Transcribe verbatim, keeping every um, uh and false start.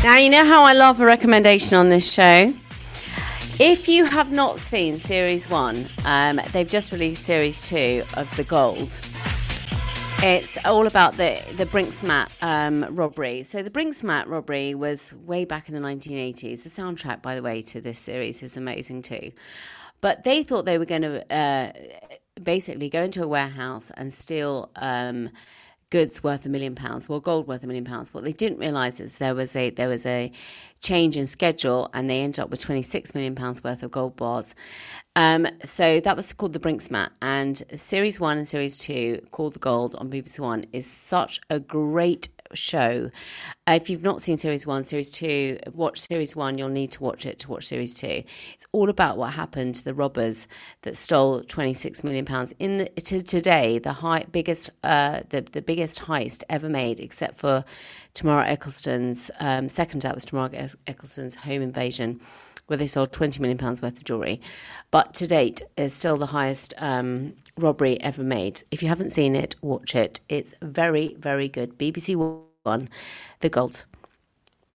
Now, you know how I love a recommendation on this show? If you have not seen Series one, um, they've just released Series two of The Gold. It's all about the, the Brinksmat um, robbery. So the Brinksmat robbery was way back in the nineteen eighties. The soundtrack, by the way, to this series is amazing too. But they thought they were going to uh, basically go into a warehouse and steal um, goods worth a million pounds, well, gold worth a million pounds. What they didn't realise is there was a there was a change in schedule, and they ended up with twenty-six million pounds worth of gold bars. Um, so that was called the Brinksmat, and Series One and Series Two, called The Gold on B B C One, is such a great show. Uh, if you've not seen Series One, Series Two, watch Series One. You'll need to watch it to watch Series Two. It's all about what happened to the robbers that stole twenty-six million pounds. In the, to today, the high, biggest, uh, the the biggest heist ever made, except for Tamara Ecclestone's um, second. That was Tamara Ecclestone's home invasion, where they sold twenty million pounds worth of jewellery. But to date, is still the highest um, robbery ever made. If you haven't seen it, watch it. It's very, very good. B B C One, The Gold.